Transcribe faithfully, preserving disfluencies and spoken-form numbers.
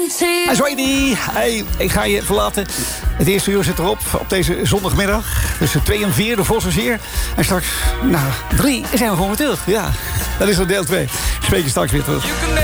Hey Zwedi, hey, ik ga je verlaten. Het eerste uur zit erop op deze zondagmiddag. Tussen twee en vier, de Vosse Zeer. En straks, nou, drie zijn we gewoon weer terug. Ja, dat is dan deel twee. Spreek je straks weer terug.